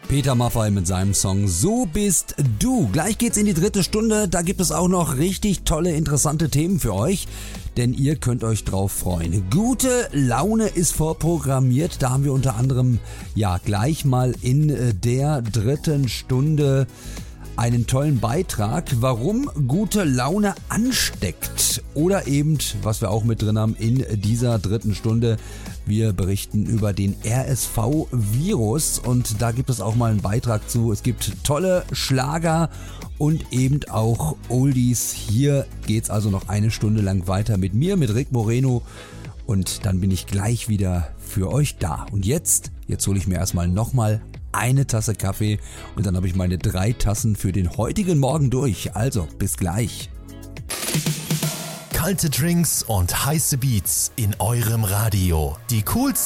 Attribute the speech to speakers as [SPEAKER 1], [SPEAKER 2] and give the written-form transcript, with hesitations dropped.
[SPEAKER 1] Peter Maffay mit seinem Song So bist du. Gleich geht's in die dritte Stunde. Da gibt es auch noch richtig tolle, interessante Themen für euch. Denn ihr könnt euch drauf freuen. Gute Laune ist vorprogrammiert. Da haben wir unter anderem gleich mal in der dritten Stunde einen tollen Beitrag, warum gute Laune ansteckt. Oder eben, was wir auch mit drin haben in dieser dritten Stunde, wir berichten über den RSV-Virus und da gibt es auch mal einen Beitrag zu. Es gibt tolle Schlager und eben auch Oldies. Hier geht's also noch eine Stunde lang weiter mit mir, mit Rick Moreno und dann bin ich gleich wieder für euch da. Und jetzt hole ich mir erstmal nochmal eine Tasse Kaffee und dann habe ich meine 3 Tassen für den heutigen Morgen durch. Also, bis gleich.
[SPEAKER 2] Kalte Drinks und heiße Beats in eurem Radio. Die coolsten